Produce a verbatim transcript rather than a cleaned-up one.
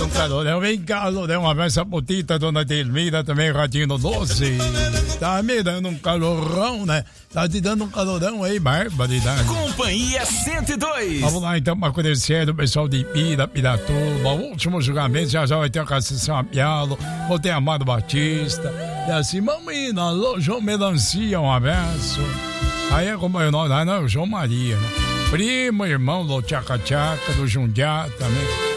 no calorão. Vem cá, calorão. Um abraço a Potita, dona Delmira, também Radinho Doce. Tá me dando um calorão, né? Tá te dando um calorão aí, barbaridade. Companhia cento e dois. Vamos lá então pra conhecer o pessoal de Ipira, Piratuba. O último julgamento já já vai ter a Conceição Apialo, vou ter Amado Batista. E assim, vamos ir na João Melancia, um abraço. Aí é como é o nome lá, não, João Maria, né? Primo, irmão do Tchaca Tchaca, do Jundiá também.